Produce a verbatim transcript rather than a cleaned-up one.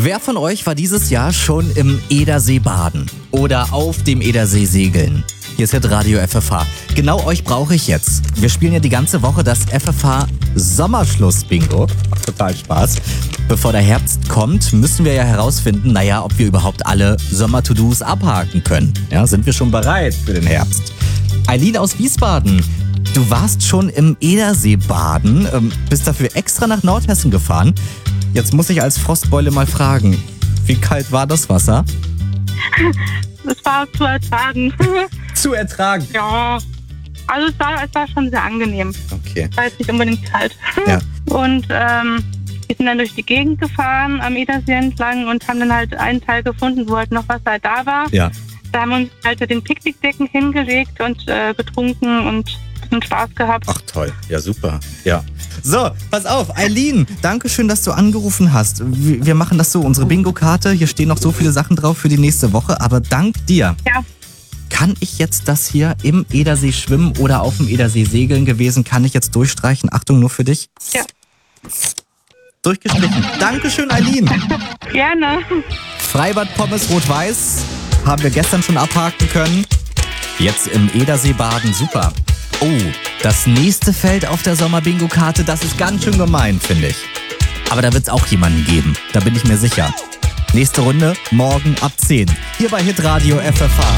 Wer von euch war dieses Jahr schon im Edersee baden oder auf dem Edersee segeln? Hier ist jetzt Radio F F H. Genau euch brauche ich jetzt. Wir spielen ja die ganze Woche das F F H Sommerschluss-Bingo. Macht total Spaß. Bevor der Herbst kommt, müssen wir ja herausfinden, naja, ob wir überhaupt alle Sommer-To-Dos abhaken können. Ja, sind wir schon bereit für den Herbst? Eileen aus Wiesbaden, du warst schon im Edersee baden, ähm, bist dafür extra nach Nordhessen gefahren. Jetzt muss ich als Frostbeule mal fragen, wie kalt war das Wasser? Es war zu ertragen. Zu ertragen? Ja, also es war, es war schon sehr angenehm. Okay. Es war jetzt nicht unbedingt kalt. Ja. Und ähm, wir sind dann durch die Gegend gefahren am Edersee entlang und haben dann halt einen Teil gefunden, wo halt noch Wasser da war. Ja. Da haben wir uns halt mit den Picknickdecken hingelegt und äh, getrunken und ein bisschen Spaß gehabt. Ach toll, ja super, ja. So, pass auf, Eileen, danke schön, dass du angerufen hast. Wir wir machen das so, unsere Bingo-Karte, hier stehen noch so viele Sachen drauf für die nächste Woche, aber dank dir Ja. kann ich jetzt das hier im Edersee schwimmen oder auf dem Edersee segeln gewesen, kann ich jetzt durchstreichen. Achtung, nur für dich. Ja. Durchgestrichen. Dankeschön, Eileen. Gerne. Freibad Pommes Rot-Weiß haben wir gestern schon abhaken können. Jetzt im Edersee baden, super. Oh, das nächste Feld auf der Sommer-Bingo-Karte, das ist ganz schön gemein, finde ich. Aber da wird es auch jemanden geben, da bin ich mir sicher. Nächste Runde, morgen ab zehn. Hier bei Hitradio F F H.